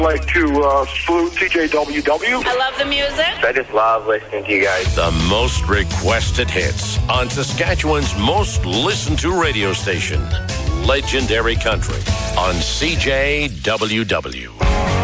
like to salute TJWW. I love the music. I just love listening to you guys. The most requested hits on Saskatchewan's most listened to radio station, Legendary Country on CJWW.